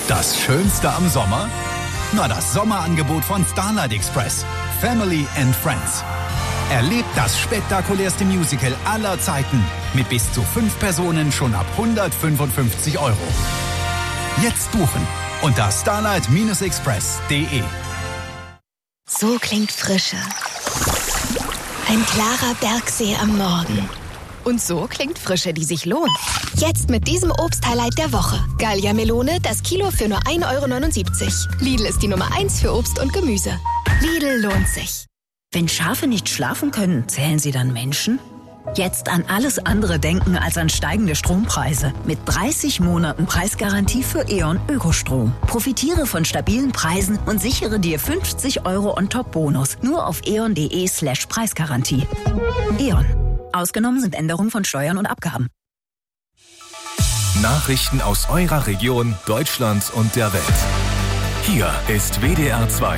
Das Schönste am Sommer? Na, das Sommerangebot von Starlight Express. Family and Friends. Erlebt das spektakulärste Musical aller Zeiten mit bis zu 5 Personen schon ab 155 €. Jetzt buchen unter starlight-express.de. So klingt Frische. Ein klarer Bergsee am Morgen. Und so klingt Frische, die sich lohnt. Jetzt mit diesem Obst-Highlight der Woche. Gallia-Melone, das Kilo für nur 1,79 €. Lidl ist die Nummer 1 für Obst und Gemüse. Lidl lohnt sich. Wenn Schafe nicht schlafen können, zählen sie dann Menschen? Jetzt an alles andere denken als an steigende Strompreise. Mit 30 Monaten Preisgarantie für E.ON Ökostrom. Profitiere von stabilen Preisen und sichere dir 50 € on-top-Bonus. Nur auf eon.de/Preisgarantie. E.ON. Ausgenommen sind Änderungen von Steuern und Abgaben. Nachrichten aus eurer Region, Deutschland und der Welt. Hier ist WDR 2.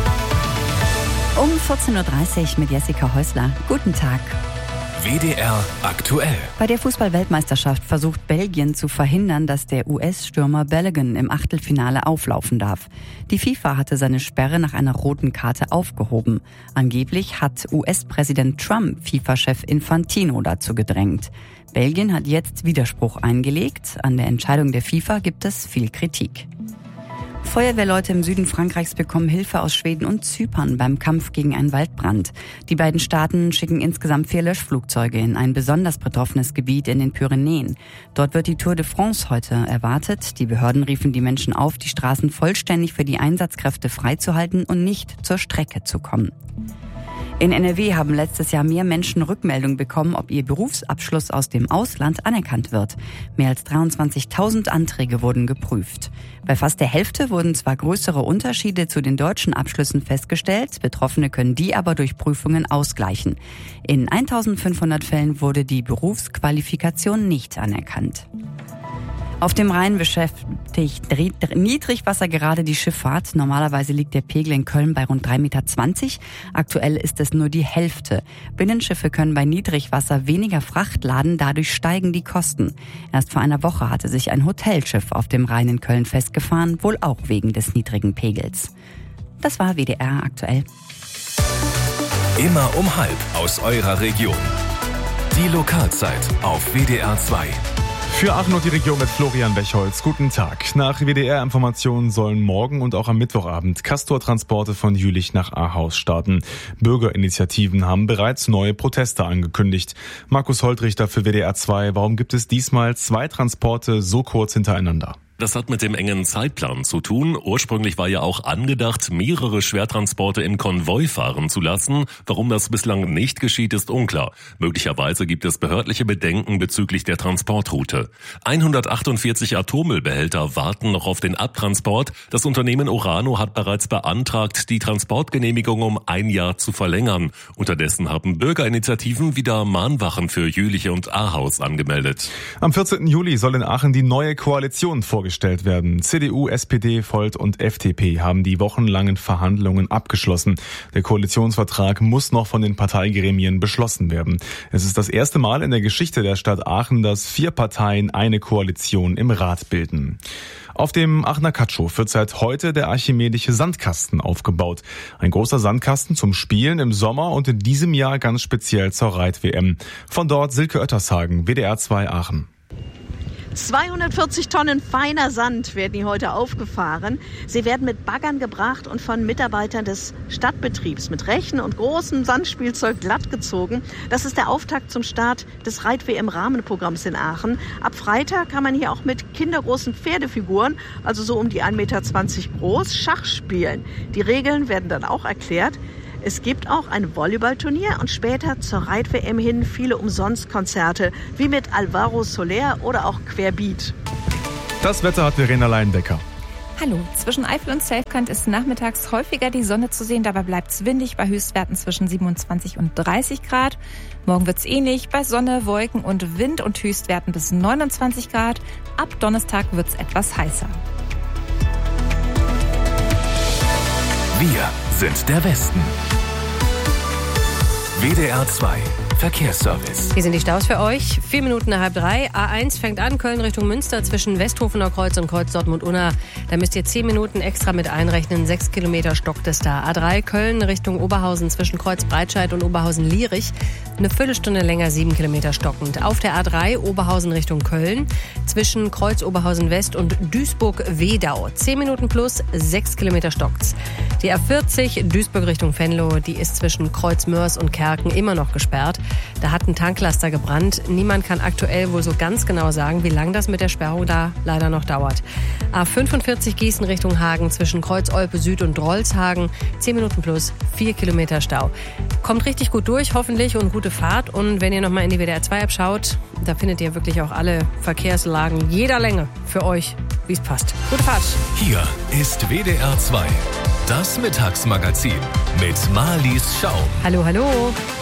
Um 14:30 Uhr mit Jessica Häusler. Guten Tag. WDR aktuell. Bei der Fußball-Weltmeisterschaft versucht Belgien zu verhindern, dass der US-Stürmer Balogun im Achtelfinale auflaufen darf. Die FIFA hatte seine Sperre nach einer roten Karte aufgehoben. Angeblich hat US-Präsident Trump FIFA-Chef Infantino dazu gedrängt. Belgien hat jetzt Widerspruch eingelegt. An der Entscheidung der FIFA gibt es viel Kritik. Feuerwehrleute im Süden Frankreichs bekommen Hilfe aus Schweden und Zypern beim Kampf gegen einen Waldbrand. Die beiden Staaten schicken insgesamt 4 Löschflugzeuge in ein besonders betroffenes Gebiet in den Pyrenäen. Dort wird die Tour de France heute erwartet. Die Behörden riefen die Menschen auf, die Straßen vollständig für die Einsatzkräfte freizuhalten und nicht zur Strecke zu kommen. In NRW haben letztes Jahr mehr Menschen Rückmeldung bekommen, ob ihr Berufsabschluss aus dem Ausland anerkannt wird. Mehr als 23.000 Anträge wurden geprüft. Bei fast der Hälfte wurden zwar größere Unterschiede zu den deutschen Abschlüssen festgestellt, Betroffene können die aber durch Prüfungen ausgleichen. In 1.500 Fällen wurde die Berufsqualifikation nicht anerkannt. Auf dem Rhein beschäftigt Niedrigwasser gerade die Schifffahrt. Normalerweise liegt der Pegel in Köln bei rund 3,20 Meter. Aktuell ist es nur die Hälfte. Binnenschiffe können bei Niedrigwasser weniger Fracht laden, dadurch steigen die Kosten. Erst vor einer Woche hatte sich ein Hotelschiff auf dem Rhein in Köln festgefahren, wohl auch wegen des niedrigen Pegels. Das war WDR aktuell. Immer um 12 aus eurer Region. Die Lokalzeit auf WDR 2. Für Aachen und die Region mit Florian Bechholz. Guten Tag. Nach WDR-Informationen sollen morgen und auch am Mittwochabend Castor-Transporte von Jülich nach Ahaus starten. Bürgerinitiativen haben bereits neue Proteste angekündigt. Markus Holtrichter für WDR 2. Warum gibt es diesmal 2 Transporte so kurz hintereinander? Das hat mit dem engen Zeitplan zu tun. Ursprünglich war ja auch angedacht, mehrere Schwertransporte in Konvoi fahren zu lassen. Warum das bislang nicht geschieht, ist unklar. Möglicherweise gibt es behördliche Bedenken bezüglich der Transportroute. 148 Atommüllbehälter warten noch auf den Abtransport. Das Unternehmen Orano hat bereits beantragt, die Transportgenehmigung um 1 Jahr zu verlängern. Unterdessen haben Bürgerinitiativen wieder Mahnwachen für Jülich und Ahaus angemeldet. Am 14. Juli soll in Aachen die neue Koalition vorgestellt werden. CDU, SPD, Volt und FDP haben die wochenlangen Verhandlungen abgeschlossen. Der Koalitionsvertrag muss noch von den Parteigremien beschlossen werden. Es ist das erste Mal in der Geschichte der Stadt Aachen, dass 4 Parteien eine Koalition im Rat bilden. Auf dem Aachener Katschow wird seit heute der archimedische Sandkasten aufgebaut. Ein großer Sandkasten zum Spielen im Sommer und in diesem Jahr ganz speziell zur Reit-WM. Von dort Silke Oettershagen, WDR 2 Aachen. 240 Tonnen feiner Sand werden hier heute aufgefahren. Sie werden mit Baggern gebracht und von Mitarbeitern des Stadtbetriebs mit Rechen und großem Sandspielzeug glattgezogen. Das ist der Auftakt zum Start des Reit-WM-Rahmenprogramms in Aachen. Ab Freitag kann man hier auch mit kindergroßen Pferdefiguren, also so um die 1,20 Meter groß, Schach spielen. Die Regeln werden dann auch erklärt. Es gibt auch ein Volleyballturnier und später zur Reit-WM hin viele Umsonstkonzerte, wie mit Alvaro Soler oder auch Querbeat. Das Wetter hat Verena Leindecker. Hallo, zwischen Eifel und Selfkant ist nachmittags häufiger die Sonne zu sehen. Dabei bleibt es windig bei Höchstwerten zwischen 27 und 30 Grad. Morgen wird es ähnlich bei Sonne, Wolken und Wind und Höchstwerten bis 29 Grad. Ab Donnerstag wird es etwas heißer. Wir sind der Westen. WDR 2 Verkehrsservice. Hier sind die Staus für euch. 4 Minuten nach 2:30. A1 fängt an, Köln Richtung Münster zwischen Westhofener Kreuz und Kreuz Dortmund-Unna. Da müsst ihr 10 Minuten extra mit einrechnen. 6 Kilometer stockt es da. A3 Köln Richtung Oberhausen zwischen Kreuz Breitscheid und Oberhausen-Lierich. Eine Viertelstunde länger, 7 Kilometer stockend. Auf der A3 Oberhausen Richtung Köln zwischen Kreuz Oberhausen West und Duisburg-Wedau. 10 Minuten plus, 6 Kilometer stockt's. Die A40 Duisburg Richtung Venlo, die ist zwischen Kreuz Mörs und Kerken immer noch gesperrt. Da hat ein Tanklaster gebrannt. Niemand kann aktuell wohl so ganz genau sagen, wie lange das mit der Sperrung da leider noch dauert. A45 Gießen Richtung Hagen zwischen Kreuz Olpe Süd und Drolshagen. 10 Minuten plus, 4 Kilometer Stau. Kommt richtig gut durch, hoffentlich, und gute Fahrt. Und wenn ihr nochmal in die WDR-2-App schaut, da findet ihr wirklich auch alle Verkehrslagen jeder Länge für euch, wie es passt. Gute Fahrt. Hier ist WDR 2, das Mittagsmagazin mit Marlies Schau. Hallo, hallo.